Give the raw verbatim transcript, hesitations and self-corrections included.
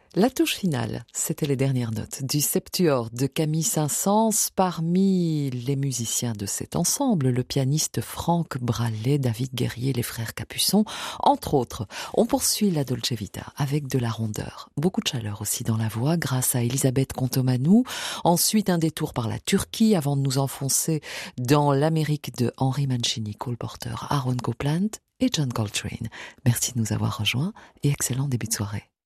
La touche finale, c'était les dernières notes du Septuor de Camille Saint-Saëns. Parmi les musiciens de cet ensemble, le pianiste Franck Brallet, David Guerrier, les frères Capuçon, entre autres. On poursuit la Dolce Vita avec de la rondeur. Beaucoup de chaleur aussi dans la voix grâce à Elisabeth Contomanou. Ensuite, un détour par la Turquie avant de nous enfoncer dans l'Amérique de Henry Mancini, Cole Porter, Aaron Copland et John Coltrane. Merci de nous avoir rejoints et excellent début de soirée.